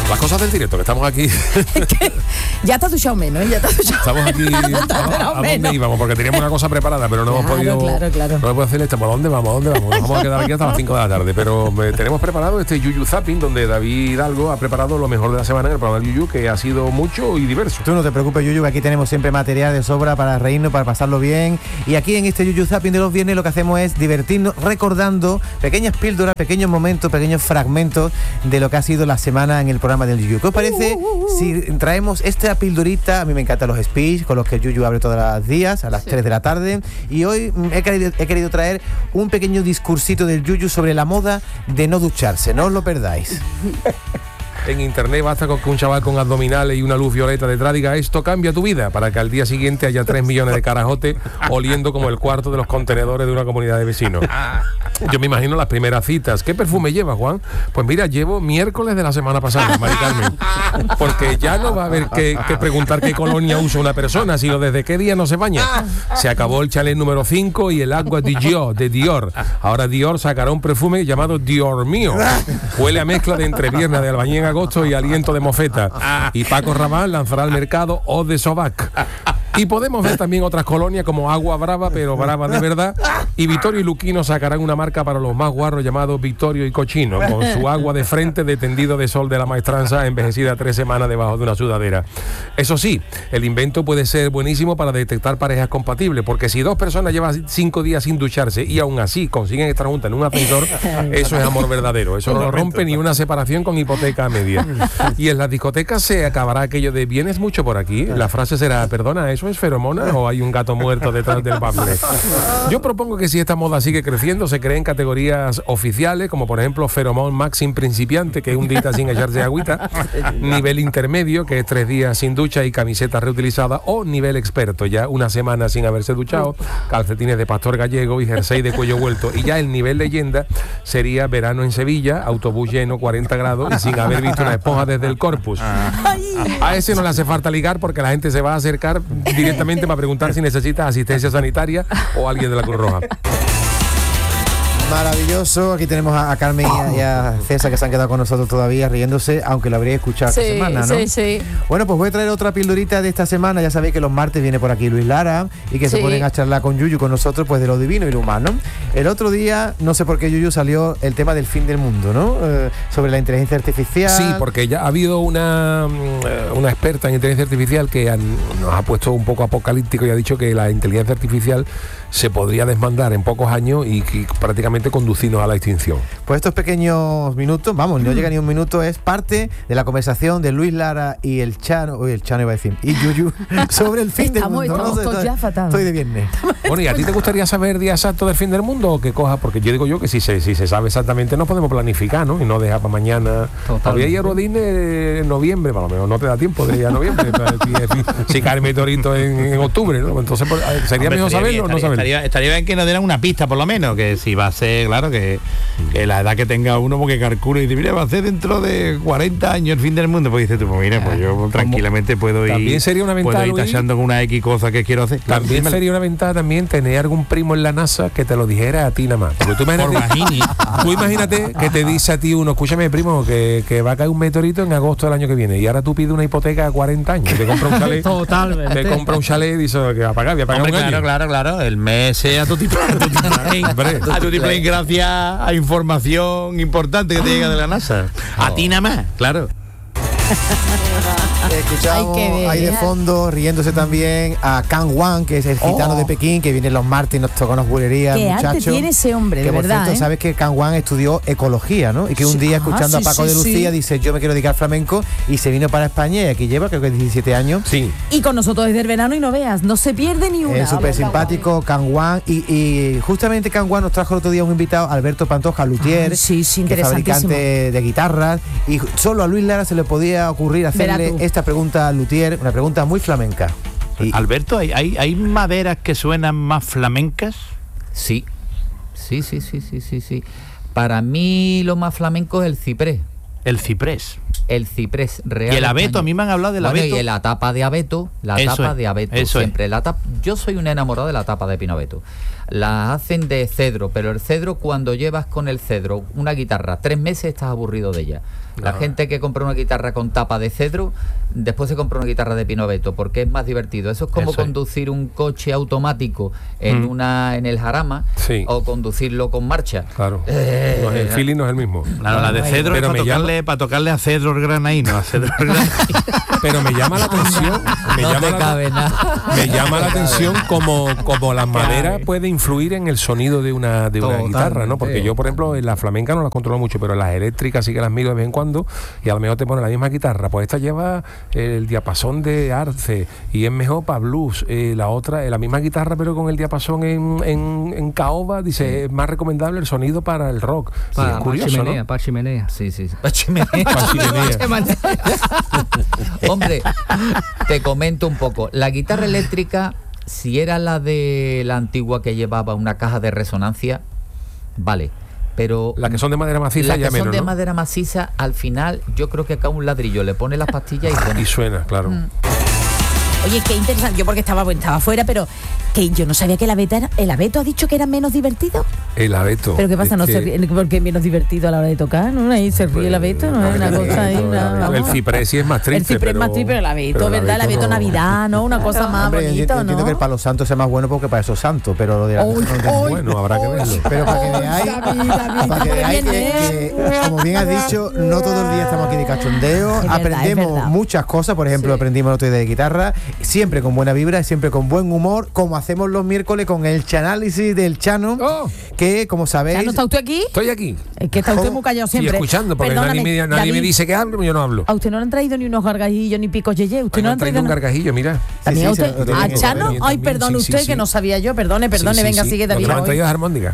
Las cosas del directo, que estamos aquí. Ya te has duchado menos, ya te has duchado. Estamos aquí. ¿A dónde íbamos? Porque teníamos una cosa preparada, pero no hemos podido. Claro. No hemos hacer ¿a dónde vamos? Nos vamos a quedar aquí hasta las 5 de la tarde. Pero tenemos preparado este Yuyu Zapping, donde David Hidalgo ha preparado lo mejor de la semana en el programa del Yuyu, que ha sido mucho y diverso. Tú no te preocupes, Yuyu, que aquí tenemos siempre material de sobra para reírnos, para pasarlo bien. Y aquí en este Yuyu Zapping de los viernes lo que hacemos es divertirnos recordando pequeñas píldoras, pequeños momentos, pequeños fragmentos de lo que ha sido la semana en el programa del Yuyu. ¿Qué os parece si traemos esta pildorita? A mí me encantan los speech con los que el Yuyu abre todos los días a las 3 de la tarde, y hoy he querido traer un pequeño discursito del Yuyu sobre la moda de no ducharse. No os lo perdáis. En internet basta con que un chaval con abdominales y una luz violeta detrás diga esto cambia tu vida, para que al día siguiente haya 3 millones de carajotes oliendo como el cuarto de los contenedores de una comunidad de vecinos. Yo me imagino las primeras citas. ¿Qué perfume lleva, Juan? Pues mira, llevo miércoles de la semana pasada, Mari Carmen. Porque ya no va a haber que preguntar qué colonia usa una persona, sino desde qué día no se baña. Se acabó el chalet número 5 y el agua de Dior. Ahora Dior sacará un perfume llamado Dior mío. Huele a mezcla de entrepierna de albañil en agosto y aliento de mofeta. Y Paco Rabanne lanzará al mercado Eau de Sobac. Y podemos ver también otras colonias como Agua Brava, pero brava de verdad. Y Vittorio y Luquino sacarán una marca para los más guarros llamado Vittorio y Cochino, con su agua de frente de tendido de sol de la maestranza envejecida 3 semanas debajo de una sudadera. Eso sí, el invento puede ser buenísimo para detectar parejas compatibles, porque si 2 personas llevan 5 días sin ducharse y aún así consiguen estar juntas en un ascensor, eso es amor verdadero. Eso no lo rompe ni una separación con hipoteca a media. Y en las discotecas se acabará aquello de ¿vienes mucho por aquí? La frase será, perdona, ¿eso es feromona o hay un gato muerto detrás del bafle? Yo propongo que si esta moda sigue creciendo, se creen categorías oficiales, como por ejemplo Feromón Maxim principiante, que es un día sin echarse agüita, nivel intermedio, que es 3 días sin ducha y camiseta reutilizada, o nivel experto, ya una semana sin haberse duchado, calcetines de pastor gallego y jersey de cuello vuelto. Y ya el nivel leyenda sería verano en Sevilla, autobús lleno, 40 grados y sin haber visto una esponja desde el corpus. A ese no le hace falta ligar, porque la gente se va a acercar directamente para preguntar si necesita asistencia sanitaria o alguien de la Cruz Roja. Maravilloso. Aquí tenemos a Carmen y a César, que se han quedado con nosotros todavía riéndose, aunque lo habréis escuchado esta semana, ¿no? Sí. Bueno, pues voy a traer otra pildorita de esta semana. Ya sabéis que los martes viene por aquí Luis Lara y que se ponen a charlar con Yuyu, con nosotros, pues de lo divino y lo humano. El otro día, no sé por qué, Yuyu, salió el tema del fin del mundo, ¿no? Sobre la inteligencia artificial. Sí, porque ya ha habido una experta en inteligencia artificial que nos ha puesto un poco apocalíptico y ha dicho que la inteligencia artificial se podría desmandar en pocos años y prácticamente conducirnos a la extinción. Pues estos pequeños minutos, vamos, no llega ni un minuto, es parte de la conversación de Luis Lara y el Chano iba a decir, y Yuyu, sobre el fin del mundo. Estamos ya fatal. Estoy de viernes. Bueno, ¿y a ti te gustaría saber el día exacto del fin del mundo o qué coja? Porque yo digo que si se sabe exactamente nos podemos planificar, ¿no? Y no dejar para mañana. Todavía ir a Rodine en noviembre, para lo menos no te da tiempo de ir a noviembre. Si cae el meteorito en octubre, ¿no? Entonces sería mejor saberlo o no saberlo. Estaría bien que nos dieran una pista, por lo menos, que si va a ser, claro, que la edad que tenga uno, porque calcula y dice, mira, va a ser dentro de 40 años el fin del mundo, pues dice tú, pues mira, pues yo tranquilamente puedo ir. También sería una ventaja, puedo ir tachando con una X cosa que quiero hacer. También sería una ventaja tener algún primo en la NASA que te lo dijera a ti nada más. Porque tú imagínate que te dice a ti uno, escúchame, primo, que va a caer un meteorito en agosto del año que viene y ahora tú pides una hipoteca a 40 años, te compra un chalet. Totalmente. Te compra un chalet y dice que va a pagar, un año. Claro, el mes sea a tu tipo gracias a información importante que te llega de la NASA. A ti nada más, claro. Escuchamos ahí de fondo, riéndose también, a Kang Wang, que es el gitano de Pekín, que viene los martes y nos toca unas bulerías, qué muchacho. arte tiene ese hombre, de verdad. Cierto, sabes que Kang Wang estudió ecología, ¿no? Y que un día, escuchando a Paco de Lucía, dice, yo me quiero dedicar al flamenco, y se vino para España, y aquí lleva, creo que 17 años. Sí. Y con nosotros desde el verano, y no veas, no se pierde ni una. Es súper simpático, Kang Wang, y justamente Kang Wang nos trajo el otro día un invitado, Alberto Pantoja, luthier, que es fabricante de guitarras, y solo a Luis Lara se le podía ocurrir hacerle esta pregunta al luthier, una pregunta muy flamenca. Alberto, ¿hay maderas que suenan más flamencas? Sí. Para mí lo más flamenco es el ciprés. El ciprés. El ciprés real. Y el abeto, a mí me han hablado del abeto. Y la tapa de abeto, siempre. Yo soy un enamorado de la tapa de pino abeto. las hacen de cedro, pero el cedro, cuando llevas con el cedro una guitarra 3 meses, estás aburrido de ella. La gente que compra una guitarra con tapa de cedro, después se compra una guitarra de pino abeto, porque es más divertido. Eso es como conducir un coche automático en el jarama, o conducirlo con marcha. Claro. El feeling no es el mismo. Claro, la de cedro es para tocarle a cedro el granaíno, a cedro el granaíno. Pero me llama la atención, me llama la atención como la madera puede influir en el sonido de una guitarra, ¿no? Porque yo, por ejemplo, en la flamenca no las controlo mucho, pero en las eléctricas sí que las miro de vez en cuando, y a lo mejor te pone la misma guitarra, pues esta lleva el diapasón de arce y es mejor para blues, la otra, la misma guitarra pero con el diapasón en caoba, dice, es más recomendable el sonido para el rock. Para es curioso, chimenea, ¿no? para chimenea. Sí. Pa' chimenea. Hombre, te comento un poco. La guitarra eléctrica, si era la de la antigua que llevaba una caja de resonancia, vale. Pero las que son de madera maciza ya menos, son de ¿no? madera maciza, al final yo creo que acá un ladrillo le pone las pastillas y suena. Y suena, claro. Oye, qué interesante. Yo porque estaba fuera, pero que yo no sabía que el abeto ha dicho que era menos divertido. El abeto. Pero qué pasa, no se ríe, porque es menos divertido a la hora de tocar, ¿no? Ahí se ríe el abeto, ¿no? Es una cosa ahí. El ciprés sí es más triste. El ciprés es más triste, pero el abeto, ¿verdad? El abeto Navidad, ¿no? Una cosa más bonita, yo ¿no? entiendo que el palo santo sea más bueno porque para eso es santo, pero lo de la bueno, habrá que verlo. Pero para que veáis, que, como bien has dicho, no todo el día estamos aquí de cachondeo, aprendemos muchas cosas. Por ejemplo, aprendimos el otro día de guitarra, siempre con buena vibra, siempre con buen humor, como hacemos los miércoles con el chanálisis del Chano, que como sabéis... ¿Chano, está usted aquí? Estoy aquí. Es que está usted muy callado siempre. Y escuchando, porque nadie me dice que hablo, yo no hablo. A usted no le han traído ni unos gargajillos ni picos yeye. Usted no le han traído un gargajillo, mira. ¿También a usted? ¿A Chano? Ay, perdón, usted que no sabía yo. Perdone, venga, sigue David. No, me han traído armónicas.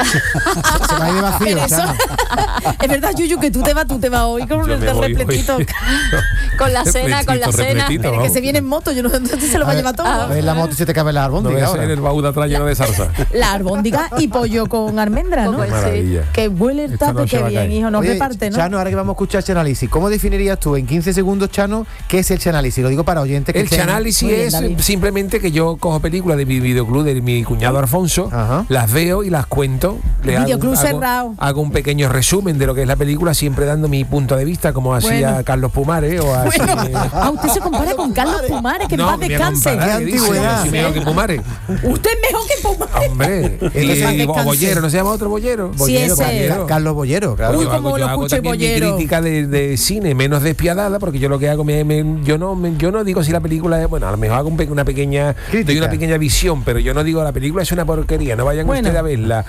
Se va a ir de vacío, Chano. Es verdad, Yuyu, que tú te vas hoy con el repletito. Con la cena. Tiene que se viene en moto, yo no sé si se lo va a llevar todo. Ves la moto y se te cabe la albóndiga. No en el baúl de atrás lleno de salsa. La albóndiga y pollo con almendra, ¿no? Maravilla. Que huele el tape, que bien, hijo, nos reparte, ¿no? Chano, ahora que vamos a escuchar Chanálisis, ¿cómo definirías tú en 15 segundos, Chano, qué es el Chanálisis? Lo digo para oyentes que... El Chanálisis es simplemente que yo cojo películas de mi videoclub de mi cuñado Alfonso, las veo y las cuento. Videoclub cerrado. Hago un pequeño resumen de lo que es la película, siempre dando mi punto de vista, como hacía Carlos Pumares o así. Usted se compara con Carlos Pumares, que en paz descanse. Qué antigüedad. Sí, mejor que Pumares. Usted es mejor que Pumares. Hombre, o Bollero, ¿no se llama otro Bollero? Sí, ese. Carlos Bollero, claro. Uy, Yo como lo hago escuché también mi Bollero. crítica de cine menos despiadada, porque yo lo que hago, yo no digo si la película es, bueno, a lo mejor hago una pequeña visión, pero yo no digo la película es una porquería, no vayan ustedes a verla,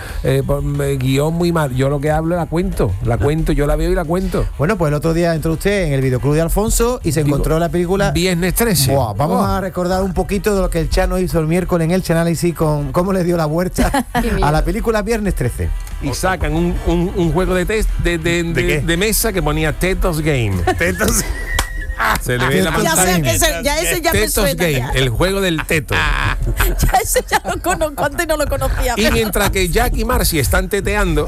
guión muy mal, yo lo que hablo la cuento, yo la veo y la cuento. Bueno, pues el otro día entró usted en el videoclub de Alfonso y se encontró la película Viernes 13. Vamos a recordar un poquito de lo que el Chano hizo el miércoles en el Chanálisis, con cómo le dio la vuelta a la película Viernes 13. Y sacan un juego de test de mesa que ponía Tetos Game. Tetos. Se le ve la pantalla. Ya ese ya me Tetos suena. Game, el juego del teto. Ya ese ya lo conozco, antes no lo conocía. Y mientras que Jack y Marcy están teteando,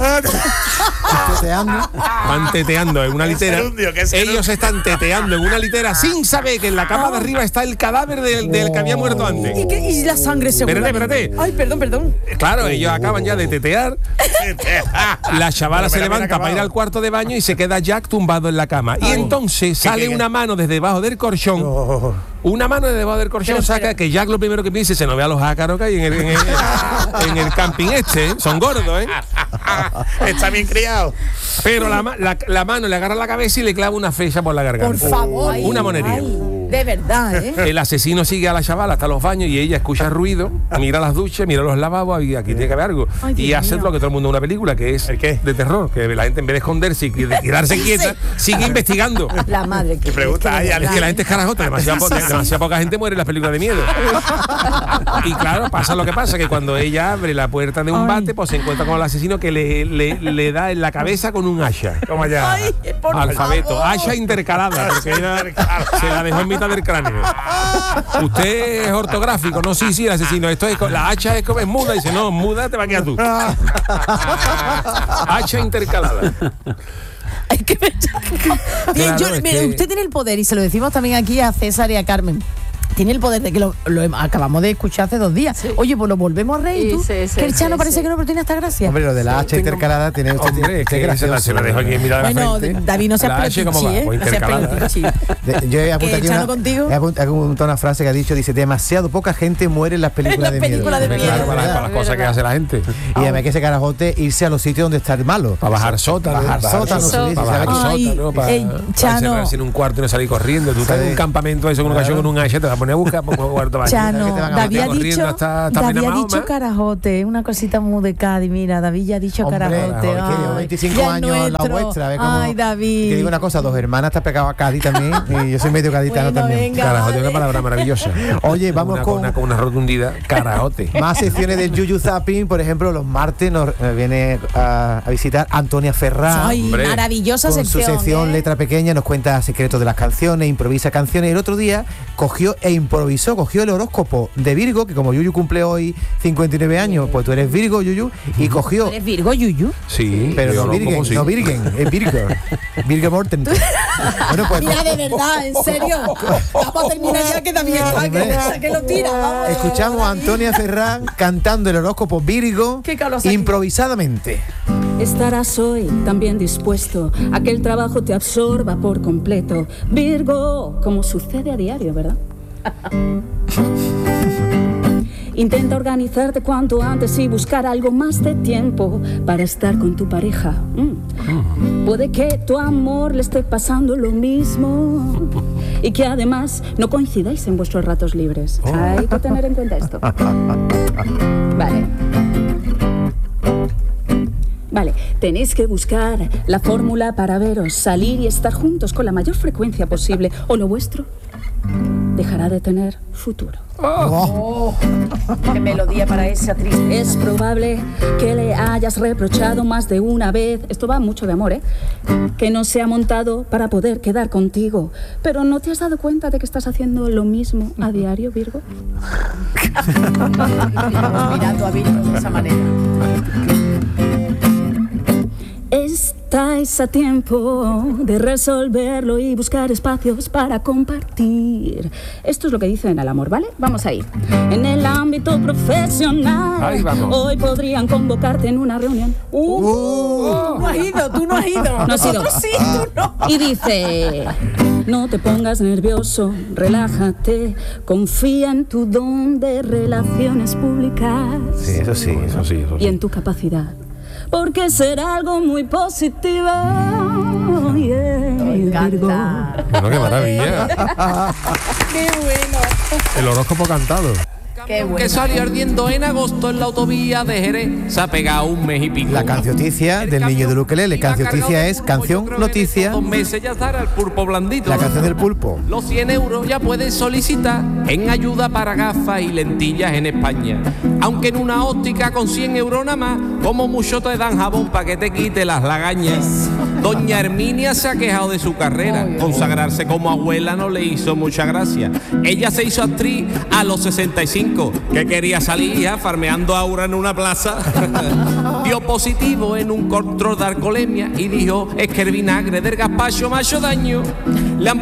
van teteando en una litera, ellos están teteando en una litera sin saber que en la cama de arriba está el cadáver del que había muerto antes. ¿Y la sangre se Espérate. Ay, perdón. Claro, ellos acaban ya de tetear. La chavala se levanta para ir al cuarto de baño y se queda Jack tumbado en la cama. Y entonces sale una mano desde debajo del colchón. Una mano desde debajo del colchón saca que Jack lo primero que piensa se nos ve a los ácaros que hay en el camping este. Son gordos, ¿eh? Está bien criado. Pero la mano le agarra la cabeza y le clava una flecha por la garganta. Por favor. Una monería. De verdad, ¿eh? El asesino sigue a la chavala hasta los baños y ella escucha ruido, mira las duchas, mira los lavabos y aquí tiene que haber algo. Ay, y Dios hace mío. lo que todo el mundo en una película, que es ¿el qué? de terror, que la gente en vez de esconderse y de quedarse quieta, sigue investigando. La madre que pregunta, Es que la gente es carajota, demasiada poca gente muere en las películas de miedo. Y claro, pasa lo que pasa, que cuando ella abre la puerta de un bate, pues se encuentra con el asesino que le da en la cabeza con un hacha. Toma ya. Ay, por Alfabeto, favor. hacha intercalada, porque ella se la dejó en mitad del cráneo. Usted es ortográfico, no, sí, el asesino. Esto es la hacha es muda, dice, no, muda te va a quedar tú. Hacha intercalada. Es que me... Bien, Claro, mire, usted tiene el poder, y se lo decimos también aquí a César y a Carmen. tiene el poder de que lo acabamos de escuchar hace 2 días. Oye, pues lo volvemos a reír, Sí, tú. sí, sí, que el Chano sí, parece sí. que no, pero tiene hasta gracia. Hombre, lo de la H intercalada tiene... Hombre, es que gracioso. se la dejo aquí en mirar a la Bueno, frente. David, no seas La H, ¿cómo va? pelotichi, Pues no seas intercalada. pelotichi. Yo he ¿Que apuntado aquí Chano contigo? he apuntado una frase que ha dicho, dice, demasiado poca gente muere en las películas En las de miedo. películas de Hombre, miedo. claro, para las cosas que hace la gente. Y además que ese carajote irse a los sitios donde está el malo. Para bajar sótano. Bajar sótano, Eso. subirse, Para ¿sabes? bajar Ay, sótano, para Chano. encerrarse en un cuarto y no salir corriendo. Tú estás en un campamento eso, en una ocasión con un H, te vas a poner a buscar por un cuarto baño. Chano, que te van a David ha corriendo dicho, hasta David ha Mahoma. dicho carajote, una cosita muy de Cádiz, mira, David ya ha dicho Hombre, carajote. que llevo ay, 25 ya es años la nuestro. vuestra. ¿ves cómo? Ay, David. Y te digo una cosa, 2 hermanas te has pegado a Cádiz también y yo soy medio gaditano Bueno, también. venga. Carajote, vale. una palabra maravillosa. Oye, vamos con una rotundidad. Carajote. más secciones del Yuyu Zapping. Por ejemplo, los martes nos viene a visitar Antonia Ferrán. Ay, Hombre. maravillosa Con sección. su sección ¿eh? Letra Pequeña nos cuenta secretos de las canciones, improvisa canciones. El otro día cogió el horóscopo de Virgo, que como Yuyu cumple hoy 59 años, pues tú eres Virgo, Yuyu, y cogió... ¿Eres Virgo, Yuyu? Sí, Pero yo no Virgen, como sí. no Virgen, es Virgo. Virgo Morten. Bueno, pues Mira, de verdad, en serio. Vamos a terminar ya que David está, que lo tira. Vamos. escuchamos a Antonia Ferrán cantando el horóscopo Virgo Qué calor hace aquí. improvisadamente. Estarás hoy también dispuesto a que el trabajo te absorba por completo. Virgo, como sucede a diario, ¿verdad? Intenta organizarte cuanto antes y buscar algo más de tiempo para estar con tu pareja. Puede que tu amor le esté pasando lo mismo y que además no coincidáis en vuestros ratos libres. Hay que tener en cuenta esto. Vale, tenéis que buscar la fórmula para veros, salir y estar juntos con la mayor frecuencia posible, o lo vuestro dejará de tener futuro. Qué melodía para esa triste. Es probable que le hayas reprochado más de una vez, esto va mucho de amor, que no se ha montado para poder quedar contigo. Pero ¿no te has dado cuenta de que estás haciendo lo mismo a diario, Virgo? Mirando a Virgo de esa manera. Estáis a tiempo de resolverlo y buscar espacios para compartir. Esto es lo que dice en el amor, ¿vale? Vamos ahí. En el ámbito profesional, Ahí vamos. hoy podrían convocarte en una reunión. No has ido, tú no has ido. No has ido. Nosotros sí, tú no. Y dice, no te pongas nervioso, relájate, confía en tu don de relaciones públicas Sí, eso sí. Eso sí, eso y sí. en tu capacidad. Porque será algo muy positivo. Me encanta. Bueno, qué maravilla. Qué bueno. El horóscopo cantado. Qué bueno. Que salió ardiendo en agosto en la autovía de Jerez, se ha pegado un mes y pico. La cancioticia del niño de Ukelele. Cancioticia es canción, noticia. 2 meses ya estará el pulpo blandito. La canción del pulpo. Los 100 euros ya puedes solicitar en ayuda para gafas y lentillas en España. Aunque en una óptica con 100 euros nada más, como mucho te dan jabón para que te quite las lagañas. Doña Herminia se ha quejado de su carrera. Consagrarse como abuela no le hizo mucha gracia. Ella se hizo actriz a los 65, que quería salir farmeando aura en una plaza. Dio positivo en un control de alcoholemia y dijo, es que el vinagre del gazpacho me ha hecho daño. Le han